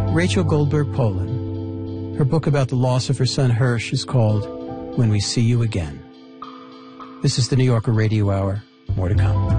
Rachel Goldberg Poland. Her book about the loss of her son Hirsch is called When We See You Again. This is the New Yorker Radio Hour. More to come.